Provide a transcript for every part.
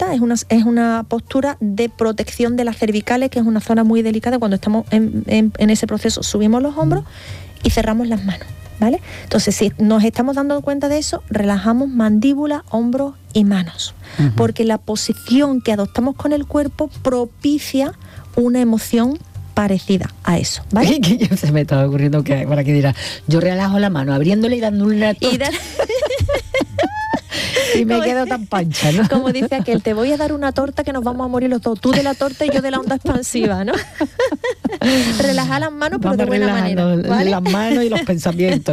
sentadilla, es una postura de protección de las cervicales, que es una zona muy delicada. Cuando estamos en ese proceso, subimos los hombros y cerramos las manos, ¿vale? Entonces, si nos estamos dando cuenta de eso, relajamos mandíbula, hombros y manos, porque la posición que adoptamos con el cuerpo propicia una emoción parecida a eso, ¿vale? Se me estaba ocurriendo que por aquí dirá, yo relajo la mano abriéndole y dándole una torta. Y me quedo tan pancha, ¿no? Como dice aquel, te voy a dar una torta que nos vamos a morir los dos, tú de la torta y yo de la onda expansiva, ¿no? Relajar las manos, pero de buena manera, ¿vale? Las manos y los pensamientos.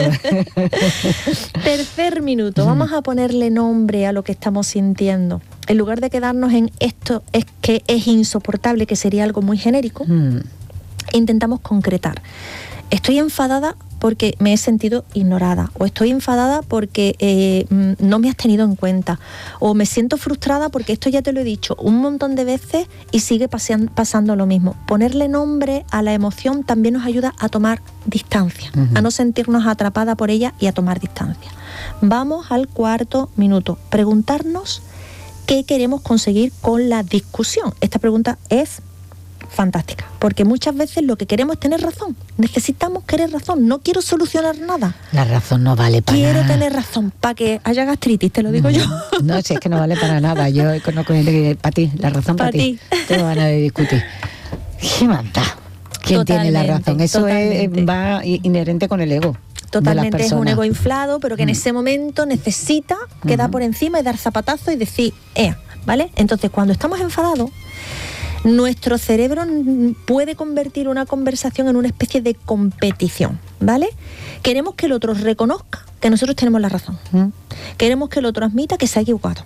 Tercer minuto, vamos a ponerle nombre a lo que estamos sintiendo. En lugar de quedarnos en esto es que es insoportable, que sería algo muy genérico, intentamos concretar. Estoy enfadada porque me he sentido ignorada, o estoy enfadada porque no me has tenido en cuenta, o me siento frustrada porque esto ya te lo he dicho un montón de veces y sigue pasando lo mismo. Ponerle nombre a la emoción también nos ayuda a tomar distancia, a no sentirnos atrapada por ella y a tomar distancia. Vamos al cuarto minuto, preguntarnos qué queremos conseguir con la discusión. Esta pregunta es fantástica, porque muchas veces lo que queremos es tener razón. Necesitamos querer razón. No quiero solucionar nada. La razón no vale para nada. Quiero tener razón para que haya gastritis, te lo digo yo. No, si es que no vale para nada. Yo conozco gente que para ti, la razón para ti. Te van a discutir. ¿Qué manda? ¿Quién tiene la razón? Eso va inherente con el ego. Totalmente, es un ego inflado, pero que en ese momento necesita quedar por encima y dar zapatazo y decir, ¿vale? Entonces, cuando estamos enfadados, nuestro cerebro puede convertir una conversación en una especie de competición, ¿vale? Queremos que el otro reconozca que nosotros tenemos la razón. Queremos que el otro admita que se ha equivocado.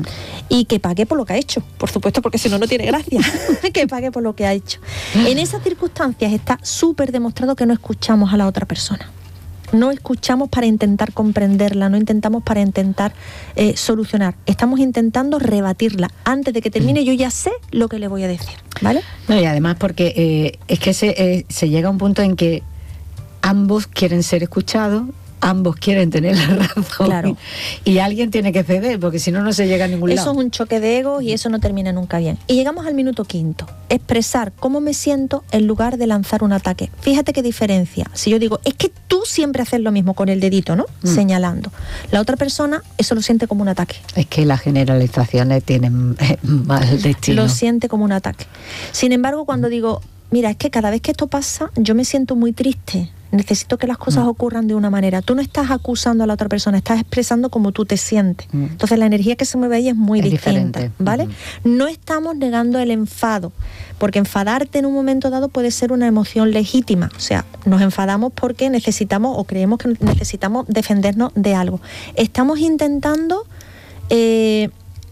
Y que pague por lo que ha hecho, por supuesto, porque si no, no tiene gracia. Que pague por lo que ha hecho. En esas circunstancias está súper demostrado que no escuchamos a la otra persona. No escuchamos para intentar comprenderla, no intentamos para intentar solucionar. Estamos intentando rebatirla. Antes de que termine, yo ya sé lo que le voy a decir, ¿vale? No, y además porque es que se llega a un punto en que ambos quieren ser escuchados, ambos quieren tener la razón. Claro. Y alguien tiene que ceder, porque si no, no se llega a ningún lado. Eso es un choque de egos y eso no termina nunca bien. Y llegamos al minuto quinto. Expresar cómo me siento en lugar de lanzar un ataque. Fíjate qué diferencia. Si yo digo, es que tú siempre haces lo mismo con el dedito, ¿no? Señalando. La otra persona eso lo siente como un ataque. Es que las generalizaciones tienen mal destino. Lo siente como un ataque. Sin embargo, cuando digo, mira, es que cada vez que esto pasa, yo me siento muy triste. Necesito que las cosas ocurran de una manera. Tú no estás acusando a la otra persona, estás expresando cómo tú te sientes. Entonces la energía que se mueve ahí es muy distinta, diferente. ¿Vale? No estamos negando el enfado, porque enfadarte en un momento dado puede ser una emoción legítima. O sea, nos enfadamos porque necesitamos o creemos que necesitamos defendernos de algo. Estamos intentando que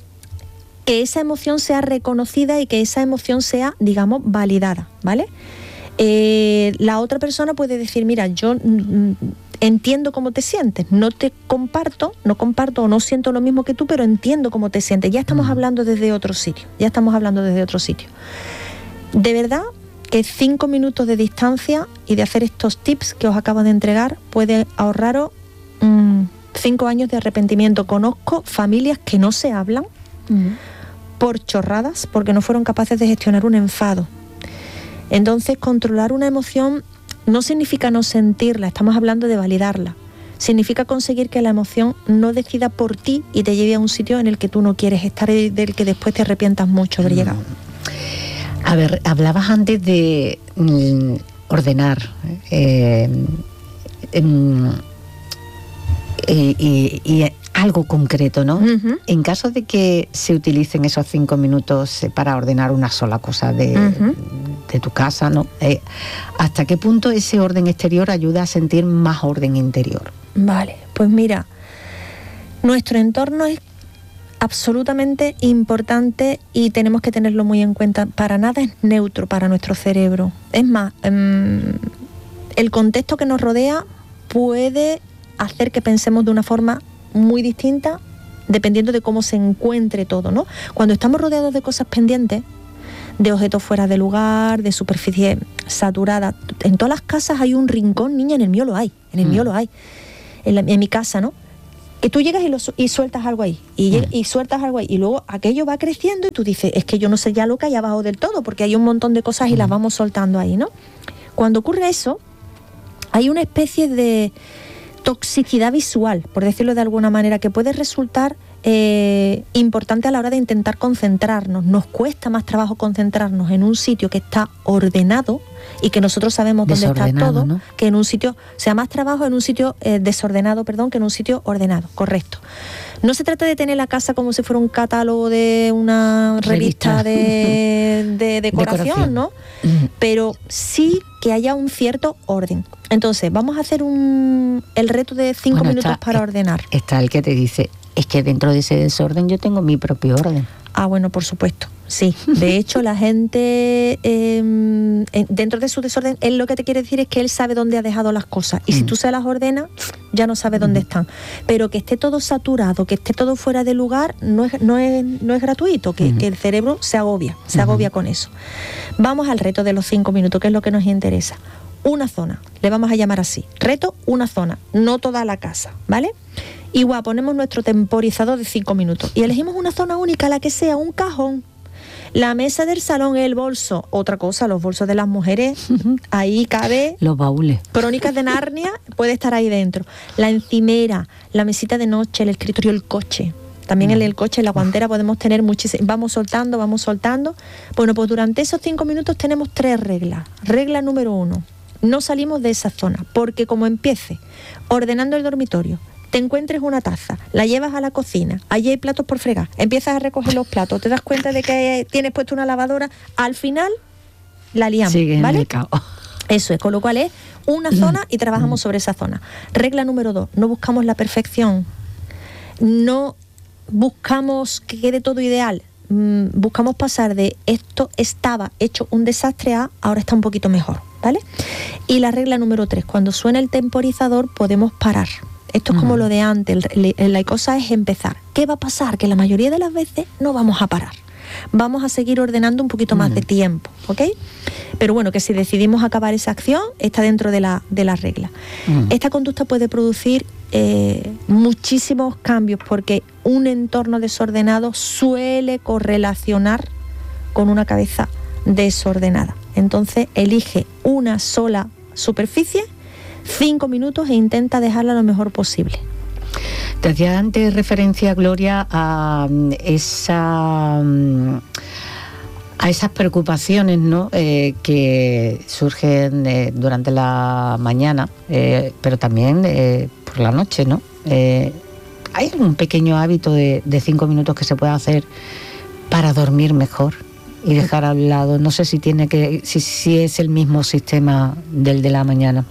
esa emoción sea reconocida y que esa emoción sea, digamos, validada, ¿vale? La otra persona puede decir, mira, yo entiendo cómo te sientes, no comparto o no siento lo mismo que tú, pero entiendo cómo te sientes. Ya estamos hablando desde otro sitio, De verdad que 5 minutos de distancia y de hacer estos tips que os acabo de entregar puede ahorraros 5 años de arrepentimiento. Conozco familias que no se hablan por chorradas, porque no fueron capaces de gestionar un enfado. Entonces, controlar una emoción no significa no sentirla, estamos hablando de validarla. Significa conseguir que la emoción no decida por ti y te lleve a un sitio en el que tú no quieres estar y del que después te arrepientas mucho de haber llegado. A ver, hablabas antes de ordenar y algo concreto, ¿no? En caso de que se utilicen esos 5 minutos para ordenar una sola cosa de tu casa, ¿no? ¿Hasta qué punto ese orden exterior ayuda a sentir más orden interior? Vale, pues mira, nuestro entorno es absolutamente importante y tenemos que tenerlo muy en cuenta. Para nada es neutro para nuestro cerebro. Es más, el contexto que nos rodea puede hacer que pensemos de una forma muy distinta dependiendo de cómo se encuentre todo, ¿no? Cuando estamos rodeados de cosas pendientes, de objetos fuera de lugar, de superficie saturada, en todas las casas hay un rincón, niña, en el mío lo hay, en mi casa, ¿no? que tú llegas y sueltas algo ahí, y sueltas algo ahí, y luego aquello va creciendo y tú dices, es que yo no sé ya lo que hay abajo del todo, porque hay un montón de cosas y las vamos soltando ahí, ¿no? Cuando ocurre eso, hay una especie de toxicidad visual, por decirlo de alguna manera, que puede resultar importante a la hora de intentar concentrarnos. Nos cuesta más trabajo concentrarnos en un sitio que está ordenado y que nosotros sabemos dónde está todo, ¿no? Que en un sitio, o sea, más trabajo en un sitio desordenado, que en un sitio ordenado, correcto. No se trata de tener la casa como si fuera un catálogo de una revista de decoración, ¿no? Pero sí que haya un cierto orden. Entonces, vamos a hacer el reto de 5 minutos para ordenar. Está el que te dice, es que dentro de ese desorden yo tengo mi propio orden. Ah, bueno, por supuesto, sí. De hecho, la gente, dentro de su desorden, él lo que te quiere decir es que él sabe dónde ha dejado las cosas. Y si tú se las ordenas, ya no sabe dónde están. Pero que esté todo saturado, que esté todo fuera de lugar, no es gratuito, que el cerebro se agobia con eso. Vamos al reto de los 5 minutos, que es lo que nos interesa. Una zona, le vamos a llamar así. Reto, una zona, no toda la casa, ¿vale? Igual ponemos nuestro temporizador de 5 minutos y elegimos una zona única, la que sea, un cajón, la mesa del salón, el bolso, otra cosa, los bolsos de las mujeres, ahí cabe... Los baúles. Crónicas de Narnia, puede estar ahí dentro. La encimera, la mesita de noche, el escritorio, el coche. También en el coche, en la guantera podemos tener muchísimo. Vamos soltando. Bueno, pues durante esos 5 minutos tenemos 3 reglas. Regla número 1, no salimos de esa zona, porque como empiece ordenando el dormitorio, te encuentres una taza, la llevas a la cocina, allí hay platos por fregar, empiezas a recoger los platos, te das cuenta de que tienes puesto una lavadora, al final la liamos, ¿vale? Eso es, con lo cual es una zona y trabajamos sobre esa zona. Regla número 2, no buscamos la perfección, no buscamos que quede todo ideal, buscamos pasar de esto estaba hecho un desastre a ahora está un poquito mejor, ¿vale? Y la regla número 3, cuando suena el temporizador podemos parar. Esto es como lo de antes, la cosa es empezar. ¿Qué va a pasar? Que la mayoría de las veces no vamos a parar. Vamos a seguir ordenando un poquito más de tiempo, ¿ok? Pero bueno, que si decidimos acabar esa acción, está dentro de la regla. Esta conducta puede producir muchísimos cambios porque un entorno desordenado suele correlacionar con una cabeza desordenada. Entonces, elige una sola superficie, 5 minutos e intenta dejarla lo mejor posible. Te hacía antes referencia, Gloria, a esas preocupaciones, ¿no? Que surgen durante la mañana, pero también por la noche, ¿no? ¿Hay un pequeño hábito de 5 minutos que se pueda hacer para dormir mejor y dejar a un lado? No sé si es el mismo sistema del de la mañana.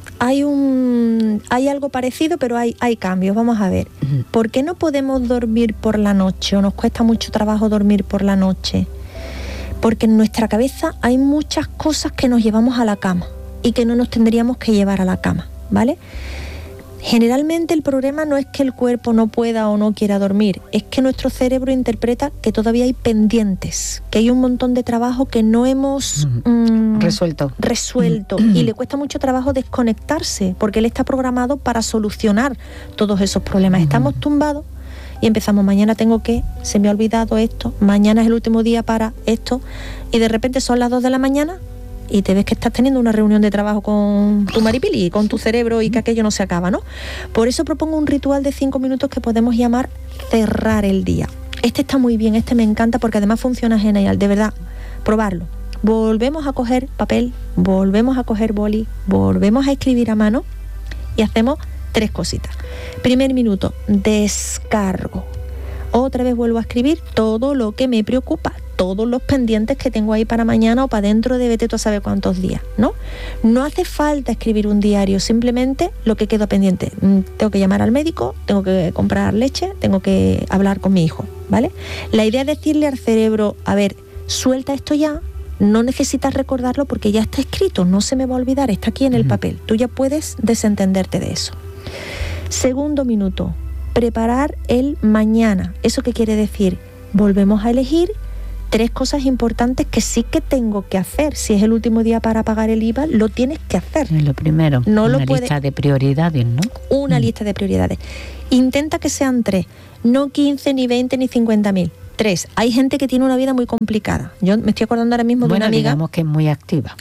Hay algo parecido, pero hay cambios. Vamos a ver. ¿Por qué no podemos dormir por la noche o nos cuesta mucho trabajo dormir por la noche? Porque en nuestra cabeza hay muchas cosas que nos llevamos a la cama y que no nos tendríamos que llevar a la cama, ¿vale? Generalmente el problema no es que el cuerpo no pueda o no quiera dormir, es que nuestro cerebro interpreta que todavía hay pendientes, que hay un montón de trabajo que no hemos resuelto y le cuesta mucho trabajo desconectarse porque él está programado para solucionar todos esos problemas. Estamos tumbados y empezamos, mañana se me ha olvidado esto, mañana es el último día para esto, y de repente son las 2 de la mañana y te ves que estás teniendo una reunión de trabajo con tu maripili, con tu cerebro, y que aquello no se acaba, ¿no? Por eso propongo un ritual de 5 minutos que podemos llamar cerrar el día. Este está muy bien, este me encanta porque además funciona genial, de verdad, probarlo. Volvemos a coger papel, volvemos a coger boli, volvemos a escribir a mano y hacemos 3 cositas. Primer minuto, descargo. Otra vez vuelvo a escribir todo lo que me preocupa, todos los pendientes que tengo ahí para mañana o para dentro de vete tú a saber cuántos días, ¿no? No hace falta escribir un diario, simplemente lo que queda pendiente. Tengo que llamar al médico, tengo que comprar leche, tengo que hablar con mi hijo, ¿vale? La idea es decirle al cerebro, a ver, suelta esto ya, no necesitas recordarlo porque ya está escrito, no se me va a olvidar, está aquí en el papel. Tú ya puedes desentenderte de eso. Segundo minuto, preparar el mañana. ¿Eso qué quiere decir? Volvemos a elegir 3 cosas importantes que sí que tengo que hacer. Si es el último día para pagar el IVA, lo tienes que hacer. Es lo primero, una lista de prioridades, ¿no? Una lista de prioridades. Intenta que sean 3, no 15, ni 20, ni 50.000. 3. Hay gente que tiene una vida muy complicada. Yo me estoy acordando ahora mismo de una amiga... digamos que es muy activa.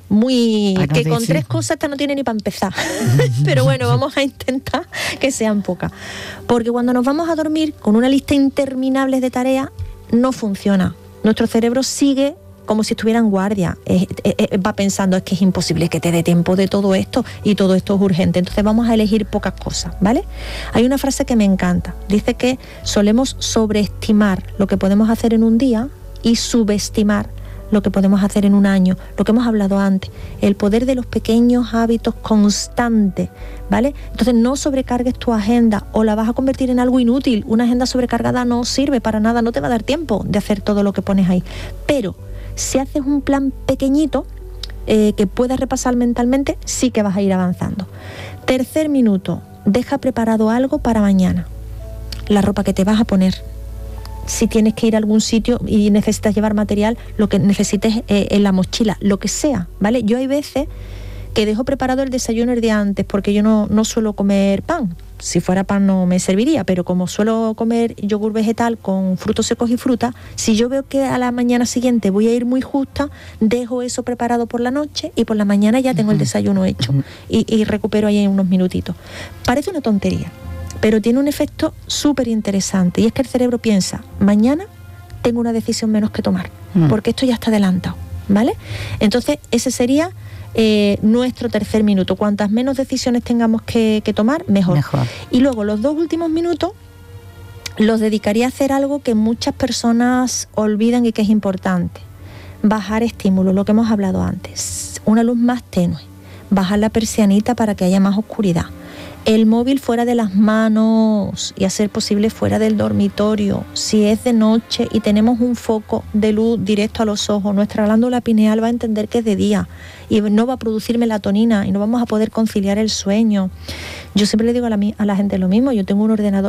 Que con 3 cosas esta no tiene ni para empezar. Pero bueno, vamos a intentar que sean pocas. Porque cuando nos vamos a dormir con una lista interminable de tareas, no funciona. Nuestro cerebro sigue como si estuviera en guardia. Va pensando, es que es imposible que te dé tiempo de todo esto, y todo esto es urgente. Entonces vamos a elegir pocas cosas, ¿vale? Hay una frase que me encanta. Dice que solemos sobreestimar lo que podemos hacer en un día y subestimar lo que podemos hacer en un año, lo que hemos hablado antes, el poder de los pequeños hábitos constantes, ¿vale? Entonces no sobrecargues tu agenda o la vas a convertir en algo inútil. Una agenda sobrecargada no sirve para nada, no te va a dar tiempo de hacer todo lo que pones ahí. Pero si haces un plan pequeñito que puedas repasar mentalmente, sí que vas a ir avanzando. 3er minuto, deja preparado algo para mañana. La ropa que te vas a poner. Si tienes que ir a algún sitio y necesitas llevar material, lo que necesites en la mochila, lo que sea, ¿vale? Yo hay veces que dejo preparado el desayuno el día antes, porque yo no suelo comer pan. Si fuera pan no me serviría, pero como suelo comer yogur vegetal con frutos secos y fruta, si yo veo que a la mañana siguiente voy a ir muy justa, dejo eso preparado por la noche y por la mañana ya tengo el desayuno hecho y recupero ahí en unos minutitos. Parece una tontería, pero tiene un efecto súper interesante, y es que el cerebro piensa, mañana tengo una decisión menos que tomar, porque esto ya está adelantado, ¿vale? Entonces ese sería nuestro 3er minuto. Cuantas menos decisiones tengamos que tomar, mejor. Y luego los 2 últimos minutos los dedicaría a hacer algo que muchas personas olvidan y que es importante: bajar estímulos, lo que hemos hablado antes, una luz más tenue, bajar la persianita para que haya más oscuridad, el móvil fuera de las manos y a ser posible fuera del dormitorio. Si es de noche y tenemos un foco de luz directo a los ojos, nuestra glándula pineal va a entender que es de día y no va a producir melatonina y no vamos a poder conciliar el sueño. Yo siempre le digo a la gente lo mismo. Yo tengo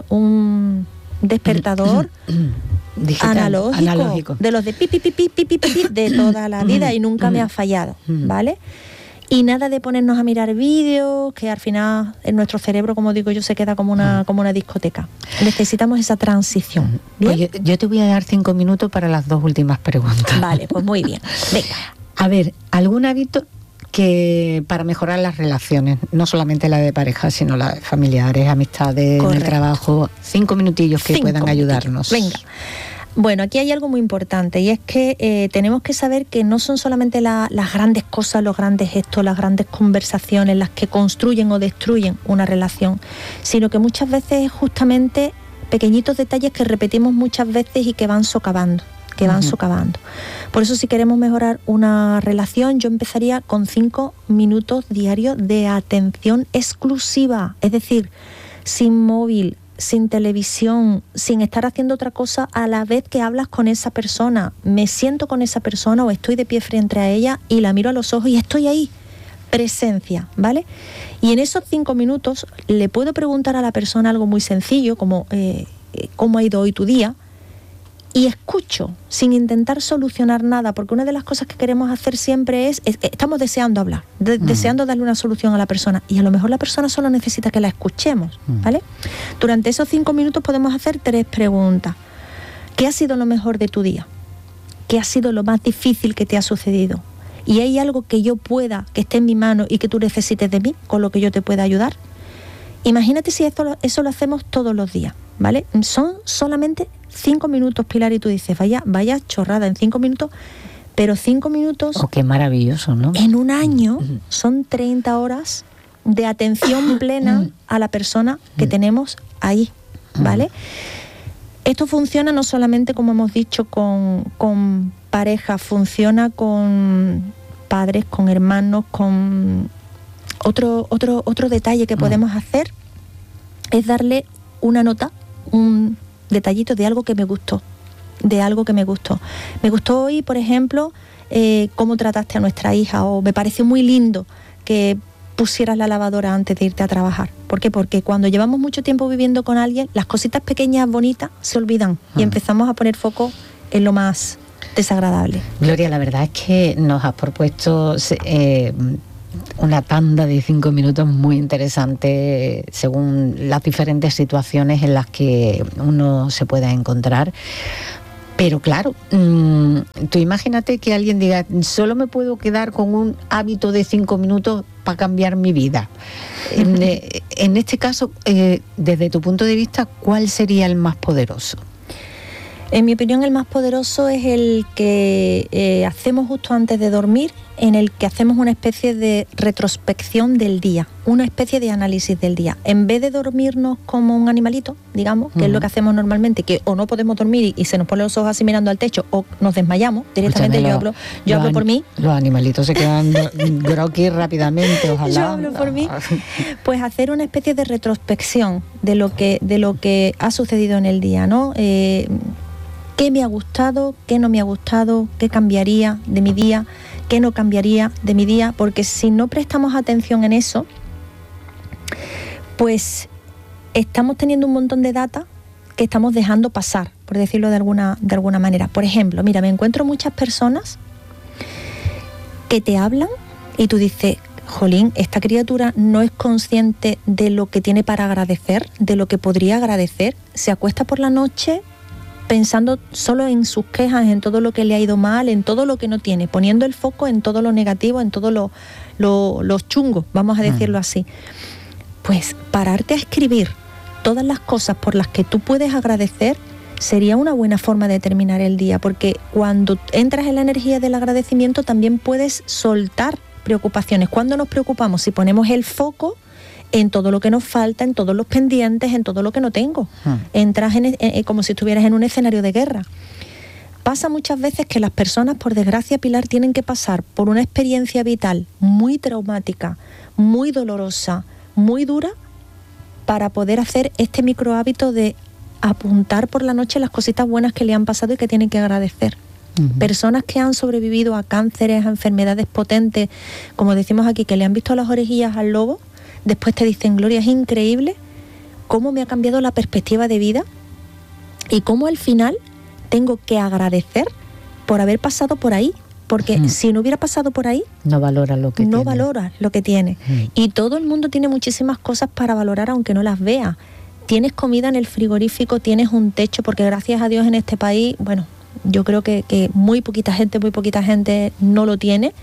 un despertador digital, analógico, de los de pi, pi, pi, pi, pi, pi, pi, de toda la vida, y nunca me ha fallado, ¿vale? Y nada de ponernos a mirar vídeos, que al final en nuestro cerebro, como digo yo, se queda como una discoteca. Necesitamos esa transición. Pues yo te voy a dar 5 minutos para las 2 últimas preguntas. Vale, pues muy bien. Venga. A ver, ¿algún hábito que para mejorar las relaciones, no solamente la de pareja, sino las familiares, amistades, en el trabajo? 5 minutillos que puedan ayudarnos. Venga. Bueno, aquí hay algo muy importante, y es que tenemos que saber que no son solamente las grandes cosas, los grandes gestos, las grandes conversaciones las que construyen o destruyen una relación, sino que muchas veces es justamente pequeñitos detalles que repetimos muchas veces y que van socavando. Por eso, si queremos mejorar una relación, yo empezaría con 5 minutos diarios de atención exclusiva, es decir, sin móvil, sin televisión, sin estar haciendo otra cosa a la vez que hablas con esa persona. Me siento con esa persona o estoy de pie frente a ella y la miro a los ojos y estoy ahí. Presencia, ¿vale? Y en esos 5 minutos le puedo preguntar a la persona algo muy sencillo, como ¿cómo ha ido hoy tu día? Y escucho, sin intentar solucionar nada, porque una de las cosas que queremos hacer siempre es estamos deseando hablar, deseando darle una solución a la persona, y a lo mejor la persona solo necesita que la escuchemos, ¿vale? Durante esos 5 minutos podemos hacer 3 preguntas. ¿Qué ha sido lo mejor de tu día? ¿Qué ha sido lo más difícil que te ha sucedido? ¿Y hay algo que yo pueda, que esté en mi mano y que tú necesites de mí, con lo que yo te pueda ayudar? Imagínate si eso lo hacemos todos los días, ¿vale? Son solamente 5 minutos, Pilar, y tú dices, vaya chorrada, en 5 minutos, pero 5 minutos... Oh, qué maravilloso, ¿no? En un año son 30 horas de atención plena a la persona que tenemos ahí, ¿vale? Esto funciona no solamente, como hemos dicho, con pareja, funciona con padres, con hermanos, con... Otro detalle que podemos hacer es darle una nota, un detallito de algo que me gustó, Me gustó hoy, por ejemplo, cómo trataste a nuestra hija, o me pareció muy lindo que pusieras la lavadora antes de irte a trabajar. ¿Por qué? Porque cuando llevamos mucho tiempo viviendo con alguien, las cositas pequeñas, bonitas, se olvidan y empezamos a poner foco en lo más desagradable. Gloria, la verdad es que nos has propuesto una tanda de 5 minutos muy interesante según las diferentes situaciones en las que uno se pueda encontrar. Pero claro, tú imagínate que alguien diga, solo me puedo quedar con un hábito de 5 minutos para cambiar mi vida. En este caso, desde tu punto de vista, ¿cuál sería el más poderoso? En mi opinión, el más poderoso es el que hacemos justo antes de dormir, en el que hacemos una especie de retrospección del día, una especie de análisis del día. En vez de dormirnos como un animalito, digamos, que es lo que hacemos normalmente, que o no podemos dormir y se nos ponen los ojos así mirando al techo, o nos desmayamos directamente. Yo hablo por mí. Los animalitos se quedan groggy rápidamente, ojalá. Yo hablo por mí. Pues hacer una especie de retrospección de lo que ha sucedido en el día, ¿no? ¿Qué me ha gustado? ¿Qué no me ha gustado? ¿Qué cambiaría de mi día? ¿Qué no cambiaría de mi día? Porque si no prestamos atención en eso, pues estamos teniendo un montón de data que estamos dejando pasar, por decirlo de alguna manera. Por ejemplo, mira, me encuentro muchas personas que te hablan y tú dices, jolín, esta criatura no es consciente de lo que tiene para agradecer, de lo que podría agradecer. Se acuesta por la noche pensando solo en sus quejas, en todo lo que le ha ido mal, en todo lo que no tiene, poniendo el foco en todo lo negativo, en todo lo chungo, vamos a decirlo así. Pues pararte a escribir todas las cosas por las que tú puedes agradecer sería una buena forma de terminar el día, porque cuando entras en la energía del agradecimiento también puedes soltar preocupaciones. Cuando nos preocupamos, si ponemos el foco en todo lo que nos falta, en todos los pendientes, en todo lo que no tengo. Entras como si estuvieras en un escenario de guerra. Pasa muchas veces que las personas, por desgracia, Pilar, tienen que pasar por una experiencia vital muy traumática, muy dolorosa, muy dura, para poder hacer este micro hábito de apuntar por la noche las cositas buenas que le han pasado y que tienen que agradecer. Personas que han sobrevivido a cánceres, a enfermedades potentes, como decimos aquí, que le han visto las orejillas al lobo, después te dicen, Gloria, es increíble cómo me ha cambiado la perspectiva de vida y cómo al final tengo que agradecer por haber pasado por ahí, porque si no hubiera pasado por ahí, no valora lo que tiene. Valora lo que tiene. Y todo el mundo tiene muchísimas cosas para valorar aunque no las vea. Tienes comida en el frigorífico, tienes un techo, porque gracias a Dios en este país, bueno, yo creo que muy poquita gente no lo tiene.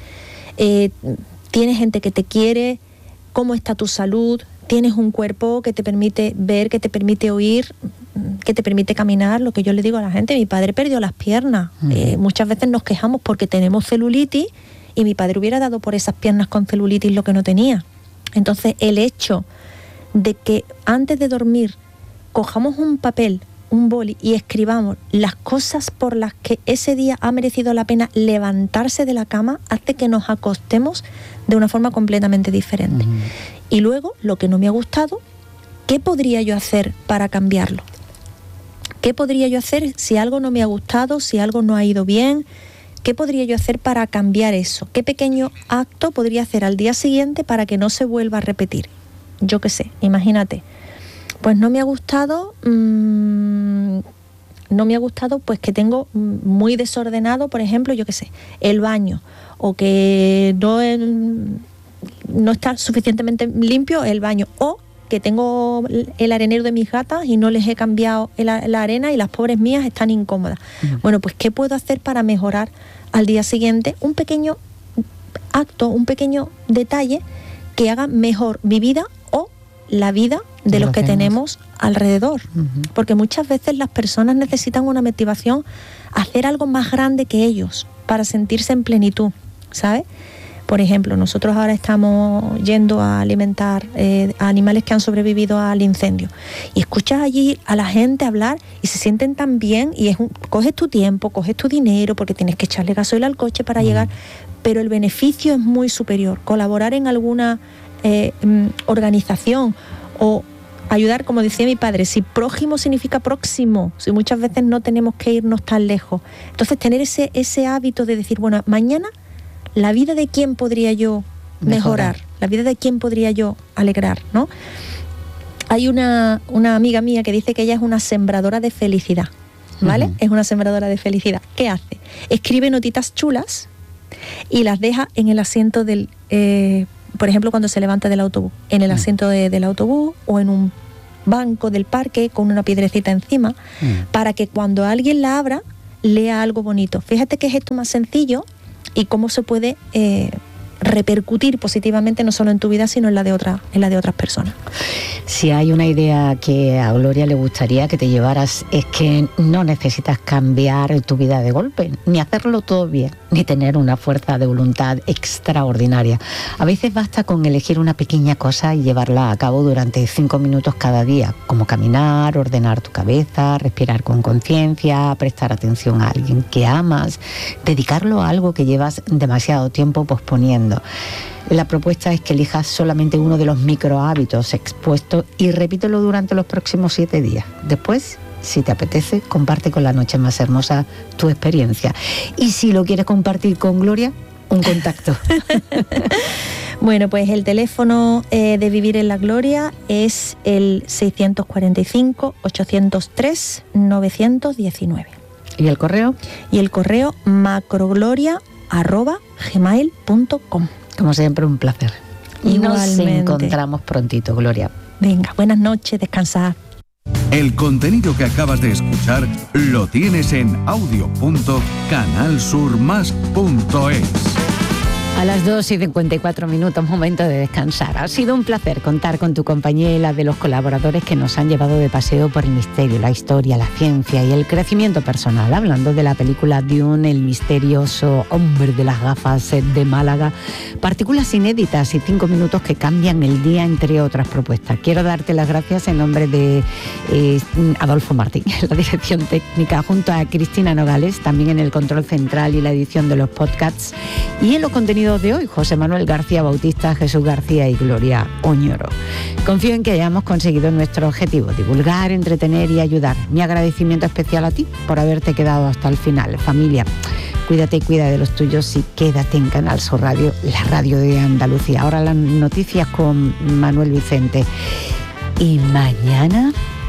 Tienes gente que te quiere. ¿Cómo está tu salud? Tienes un cuerpo que te permite ver, que te permite oír, que te permite caminar. Lo que yo le digo a la gente, mi padre perdió las piernas. Muchas veces nos quejamos porque tenemos celulitis y mi padre hubiera dado por esas piernas con celulitis lo que no tenía. Entonces, el hecho de que antes de dormir cojamos un papel, un boli y escribamos las cosas por las que ese día ha merecido la pena levantarse de la cama, hace que nos acostemos de una forma completamente diferente. Y luego, lo que no me ha gustado, ¿qué podría yo hacer para cambiarlo? ¿Qué podría yo hacer si algo no me ha gustado, si algo no ha ido bien? ¿Qué podría yo hacer para cambiar eso? ¿Qué pequeño acto podría hacer al día siguiente para que no se vuelva a repetir? Yo qué sé, imagínate. Pues no me ha gustado, pues que tengo muy desordenado, por ejemplo, yo qué sé, el baño, o que no está suficientemente limpio el baño, o que tengo el arenero de mis gatas y no les he cambiado la arena y las pobres mías están incómodas. Bueno, pues ¿qué puedo hacer para mejorar al día siguiente? Un pequeño acto, un pequeño detalle que haga mejor mi vida o la vida de los que tenemos alrededor. Porque muchas veces las personas necesitan una motivación a hacer algo más grande que ellos para sentirse en plenitud, ¿sabes? Por ejemplo, nosotros ahora estamos yendo a alimentar a animales que han sobrevivido al incendio y escuchas allí a la gente hablar y se sienten tan bien y coges tu tiempo, coges tu dinero porque tienes que echarle gasoil al coche para llegar, pero el beneficio es muy superior. Colaborar en alguna organización o ayudar, como decía mi padre, si prójimo significa próximo, si muchas veces no tenemos que irnos tan lejos. Entonces tener ese hábito de decir, bueno, mañana la vida de quién podría yo mejorar, la vida de quién podría yo alegrar, ¿no? Hay una amiga mía que dice que ella es una sembradora de felicidad. ¿vale? Es una sembradora de felicidad. ¿Qué hace? Escribe notitas chulas y las deja en el asiento del... por ejemplo, cuando se levanta del autobús, en el asiento del autobús o en un banco del parque con una piedrecita encima, para que cuando alguien la abra, lea algo bonito. Fíjate que es esto más sencillo y cómo se puede repercutir positivamente no solo en tu vida, sino en la de otras personas. Si hay una idea que a Gloria le gustaría que te llevaras, es que no necesitas cambiar tu vida de golpe, ni hacerlo todo bien, ni tener una fuerza de voluntad extraordinaria. A veces basta con elegir una pequeña cosa y llevarla a cabo durante 5 minutos cada día, como caminar, ordenar tu cabeza, respirar con conciencia, prestar atención a alguien que amas, dedicarlo a algo que llevas demasiado tiempo posponiendo. La propuesta es que elijas solamente uno de los micro hábitos expuestos y repítelo durante los próximos 7 días. Después, si te apetece, comparte con la noche más hermosa tu experiencia. Y si lo quieres compartir con Gloria, un contacto. Bueno, pues el teléfono de Vivir en la Gloria es el 645-803-919. ¿Y el correo? Y el correo macrogloria@gmail.com. Como siempre, un placer. Igualmente. Nos encontramos prontito, Gloria. Venga, buenas noches, descansad. El contenido que acabas de escuchar lo tienes en audio.canalsurmas.es. A las 2:54, momento de descansar. Ha sido un placer contar con tu compañía y la de los colaboradores que nos han llevado de paseo por el misterio, la historia, la ciencia y el crecimiento personal, hablando de la película Dune, el misterioso hombre de las gafas de Málaga, partículas inéditas y 5 minutos que cambian el día, entre otras propuestas. Quiero darte las gracias en nombre de Adolfo Martín, en la dirección técnica, junto a Cristina Nogales, también en el control central y la edición de los podcasts, y en los contenidos de hoy, José Manuel García Bautista, Jesús García y Gloria Oñoro. Confío en que hayamos conseguido nuestro objetivo, divulgar, entretener y ayudar. Mi agradecimiento especial a ti por haberte quedado hasta el final. Familia, cuídate y cuida de los tuyos y quédate en Canal Sur Radio, la radio de Andalucía. Ahora las noticias con Manuel Vicente. Y mañana